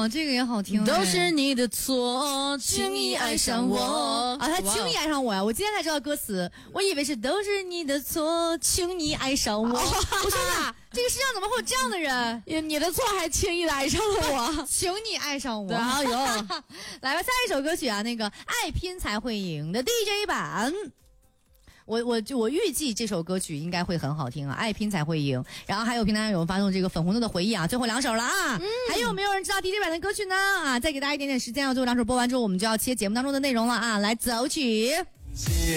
哦，这个也好听。 都是你的错，轻易爱上我。 啊，他轻易爱上我呀！我今天才知道歌词，我以为是都是你的错，轻易爱上我。我说呀，这个世上怎么会有这样的人？ 你的错还轻易的爱上了我， 请你爱上我。 哎呦， 来吧，下一首歌曲啊，那个爱拼才会赢的 DJ 版。我预计这首歌曲应该会很好听啊，爱拼才会赢。然后还有平台上有人发送这个粉红色的回忆啊，最后2首了啊。还有没有人知道 DJ 版的歌曲呢？啊，再给大家一点点时间啊，最后2首播完之后，我们就要切节目当中的内容了啊，来走起。